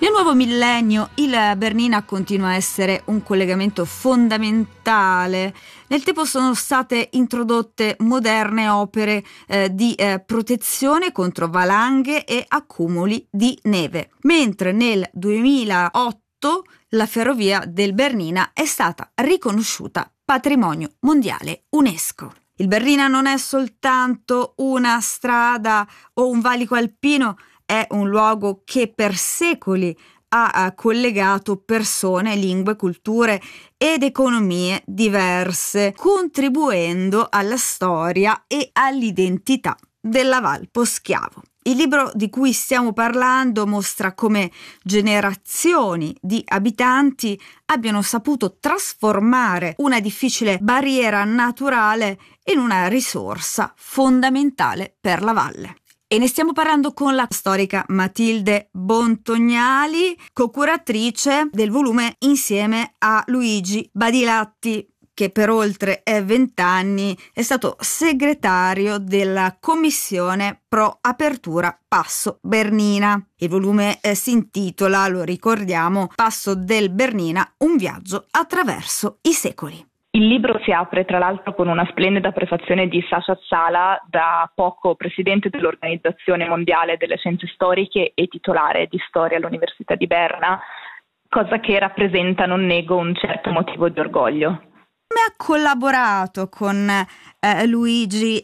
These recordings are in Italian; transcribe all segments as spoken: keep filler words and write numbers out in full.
Nel nuovo millennio il Bernina continua a essere un collegamento fondamentale. Nel tempo sono state introdotte moderne opere eh, di eh, protezione contro valanghe e accumuli di neve, mentre nel duemilaotto la ferrovia del Bernina è stata riconosciuta patrimonio mondiale UNESCO. Il Bernina non è soltanto una strada o un valico alpino, è un luogo che per secoli ha collegato persone, lingue, culture ed economie diverse, contribuendo alla storia e all'identità della Val Poschiavo. Il libro di cui stiamo parlando mostra come generazioni di abitanti abbiano saputo trasformare una difficile barriera naturale in una risorsa fondamentale per la valle. E ne stiamo parlando con la storica Matilde Bontognali, co-curatrice del volume insieme a Luigi Badilatti, che per oltre vent'anni è stato segretario della commissione pro apertura Passo Bernina. Il volume eh, si intitola, lo ricordiamo, Passo del Bernina, un viaggio attraverso i secoli. Il libro si apre tra l'altro con una splendida prefazione di Sasha Sala, da poco presidente dell'Organizzazione Mondiale delle Scienze Storiche e titolare di storia all'Università di Berna, cosa che rappresenta, non nego, un certo motivo di orgoglio. Come ha collaborato con eh, Luigi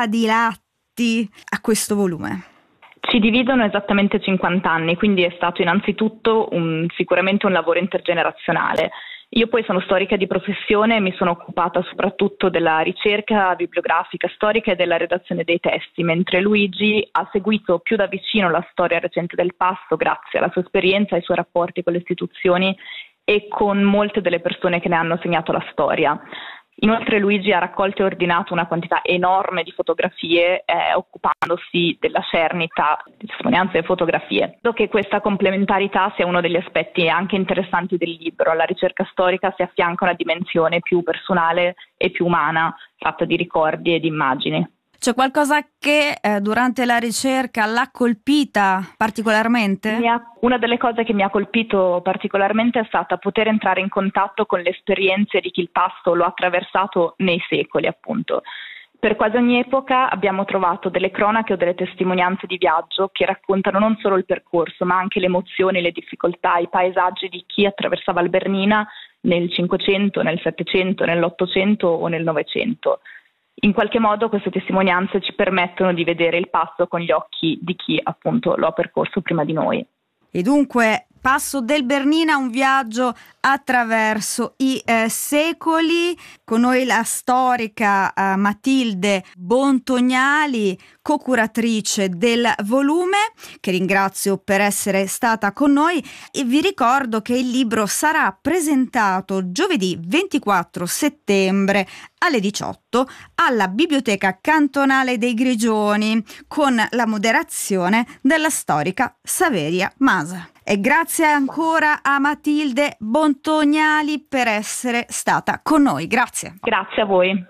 Badilatti a questo volume? Ci dividono esattamente cinquanta anni, quindi è stato innanzitutto un, sicuramente un lavoro intergenerazionale. Io poi sono storica di professione e mi sono occupata soprattutto della ricerca bibliografica storica e della redazione dei testi, mentre Luigi ha seguito più da vicino la storia recente del Passo grazie alla sua esperienza e ai suoi rapporti con le istituzioni e con molte delle persone che ne hanno segnato la storia. Inoltre Luigi ha raccolto e ordinato una quantità enorme di fotografie, eh, occupandosi della cernita, di testimonianze e fotografie. Credo che questa complementarità sia uno degli aspetti anche interessanti del libro. Alla ricerca storica si affianca una dimensione più personale e più umana, fatta di ricordi e di immagini. C'è qualcosa che eh, durante la ricerca l'ha colpita particolarmente? Mi ha, una delle cose che mi ha colpito particolarmente è stata poter entrare in contatto con le esperienze di chi il passo lo ha attraversato nei secoli, appunto. Per quasi ogni epoca abbiamo trovato delle cronache o delle testimonianze di viaggio che raccontano non solo il percorso, ma anche le emozioni, le difficoltà, i paesaggi di chi attraversava il Bernina nel Cinquecento, nel Settecento, nell'Ottocento o nel Novecento. In qualche modo queste testimonianze ci permettono di vedere il passo con gli occhi di chi appunto lo ha percorso prima di noi. E dunque Passo del Bernina, un viaggio attraverso i eh, secoli. Con noi la storica eh, Matilde Bontognali, co-curatrice del volume, che ringrazio per essere stata con noi, e vi ricordo che il libro sarà presentato giovedì ventiquattro settembre alle diciotto alla Biblioteca Cantonale dei Grigioni con la moderazione della storica Saveria Masa. E grazie ancora a Matilde Bontognali per essere stata con noi. Grazie. Grazie a voi.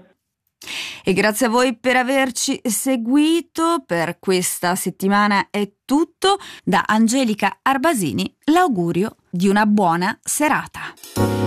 E grazie a voi per averci seguito. Per questa settimana è tutto. Da Angelica Arbasini l'augurio di una buona serata.